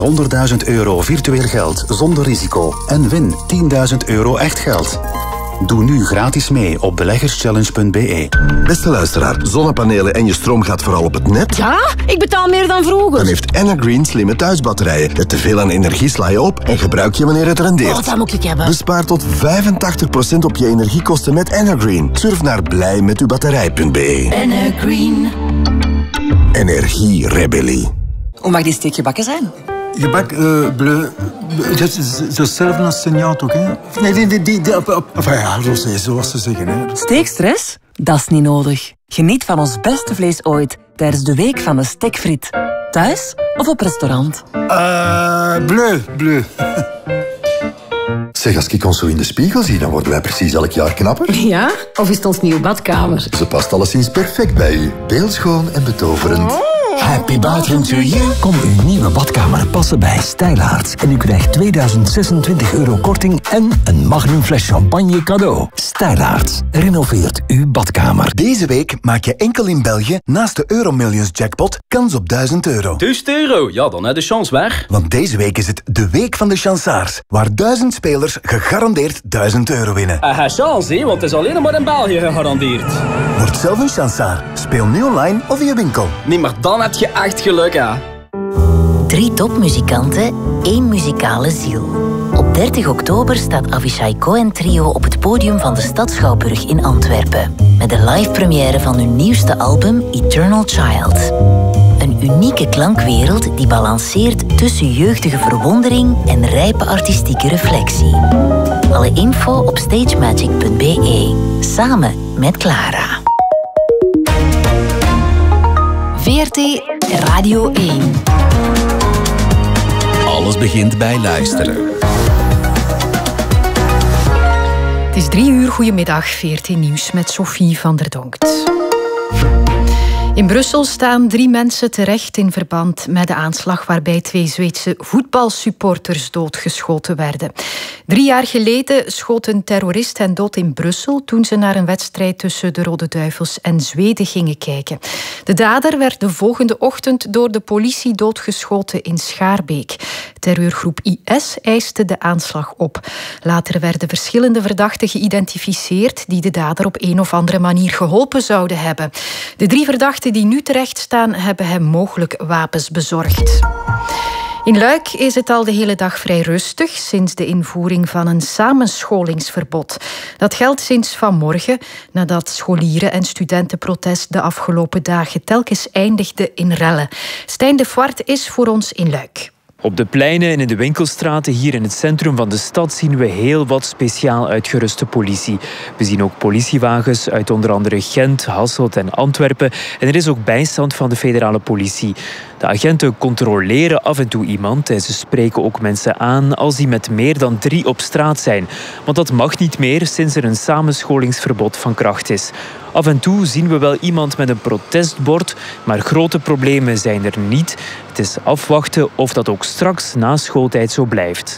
€100.000 virtueel geld zonder risico en win €10.000 echt geld. Doe nu gratis mee op beleggerschallenge.be. Beste luisteraar, zonnepanelen en je stroom gaat vooral op het net? Ja, ik betaal meer dan vroeger. Dan heeft Energreen slimme thuisbatterijen. Net te veel aan energie sla je op en gebruik je wanneer het rendeert. Oh, dat moet ik hebben. Bespaar tot 85% op je energiekosten met Energreen. Surf naar blijmetubatterij.be. Energreen. Energierebellie. Hoe mag die steek gebakken zijn? Gebak, bleu, dat is hetzelfde als signaal toch, hè? Nee, enfin ja, rosé, zoals ze zeggen, hè. Steekstress? Dat is niet nodig. Geniet van ons beste vlees ooit tijdens de week van de stekfriet. Thuis of op restaurant? Bleu. Zeg, als ik ons zo in de spiegel zie, dan worden wij precies elk jaar knapper. Ja? Of is het ons nieuwe badkamer? Ze past alleszins perfect bij u. Beeldschoon en betoverend. Happy bathroom to you. Kom uw nieuwe badkamer passen bij Stijlaarts. En u krijgt €2026 korting en een magnum fles champagne cadeau. Stijlaarts renoveert uw badkamer. Deze week maak je enkel in België, naast de Euromillions jackpot, kans op €1000. €1000? Ja, dan heb je de chance weg. Want deze week is het de week van de chansaars, waar 1000 spelers gegarandeerd €1000 winnen. Chance, hè, want het is alleen maar in België gegarandeerd. Word zelf een chansaar. Speel nu online of in je winkel. Nee, maar dan heb je echt geluk, hè. 3 topmuzikanten, 1 muzikale ziel. Op 30 oktober staat Avishai Cohen Trio op het podium van de Stadsschouwburg in Antwerpen. Met de live première van hun nieuwste album Eternal Child. Een unieke klankwereld die balanceert tussen jeugdige verwondering en rijpe artistieke reflectie. Alle info op stagemagic.be. Samen met Clara. VRT Radio 1. Alles begint bij luisteren. Het is 3 uur, goedemiddag, VRT Nieuws met Sophie van der Donkt. In Brussel staan 3 mensen terecht in verband met de aanslag waarbij 2 Zweedse voetbalsupporters doodgeschoten werden. 3 jaar geleden schoot een terrorist hen dood in Brussel toen ze naar een wedstrijd tussen de Rode Duivels en Zweden gingen kijken. De dader werd de volgende ochtend door de politie doodgeschoten in Schaarbeek. Terreurgroep IS eiste de aanslag op. Later werden verschillende verdachten geïdentificeerd die de dader op een of andere manier geholpen zouden hebben. De 3 verdachten die nu terecht staan, hebben hem mogelijk wapens bezorgd. In Luik is het al de hele dag vrij rustig sinds de invoering van een samenscholingsverbod. Dat geldt sinds vanmorgen, nadat scholieren- en studentenprotest de afgelopen dagen telkens eindigde in rellen. Stijn de Voort is voor ons in Luik. Op de pleinen en in de winkelstraten hier in het centrum van de stad zien we heel wat speciaal uitgeruste politie. We zien ook politiewagens uit onder andere Gent, Hasselt en Antwerpen. En er is ook bijstand van de federale politie. De agenten controleren af en toe iemand en ze spreken ook mensen aan als die met meer dan 3 op straat zijn. Want dat mag niet meer sinds er een samenscholingsverbod van kracht is. Af en toe zien we wel iemand met een protestbord, maar grote problemen zijn er niet. Het is afwachten of dat ook straks na schooltijd zo blijft.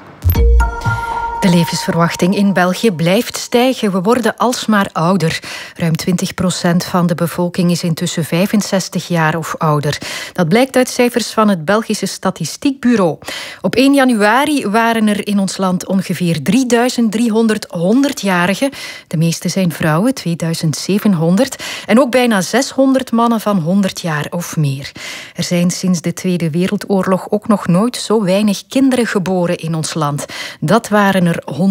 De levensverwachting in België blijft stijgen. We worden alsmaar ouder. Ruim 20% van de bevolking is intussen 65 jaar of ouder. Dat blijkt uit cijfers van het Belgische Statistiekbureau. Op 1 januari waren er in ons land ongeveer 3300 100-jarigen. De meeste zijn vrouwen, 2700. En ook bijna 600 mannen van 100 jaar of meer. Er zijn sinds de Tweede Wereldoorlog ook nog nooit zo weinig kinderen geboren in ons land. Dat waren er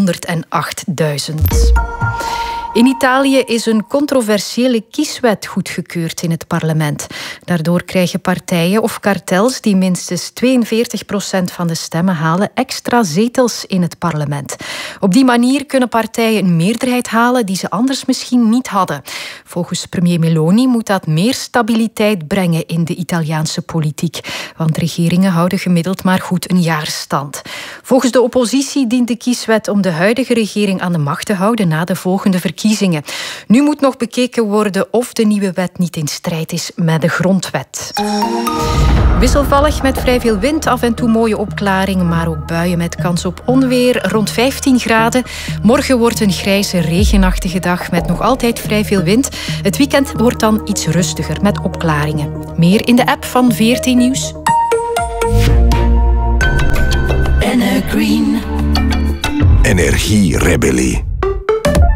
108.000. In Italië is een controversiële kieswet goedgekeurd in het parlement. Daardoor krijgen partijen of kartels die minstens 42% van de stemmen halen extra zetels in het parlement. Op die manier kunnen partijen een meerderheid halen die ze anders misschien niet hadden. Volgens premier Meloni moet dat meer stabiliteit brengen in de Italiaanse politiek. Want regeringen houden gemiddeld maar goed een jaar stand. Volgens de oppositie dient de kieswet om de huidige regering aan de macht te houden na de volgende verkiezingen. Nu moet nog bekeken worden of de nieuwe wet niet in strijd is met de grondwet. Wisselvallig met vrij veel wind, af en toe mooie opklaringen, maar ook buien met kans op onweer, rond 15 graden. Morgen wordt een grijze, regenachtige dag met nog altijd vrij veel wind. Het weekend wordt dan iets rustiger met opklaringen. Meer in de app van VRT Nieuws. Green. Energierebellie.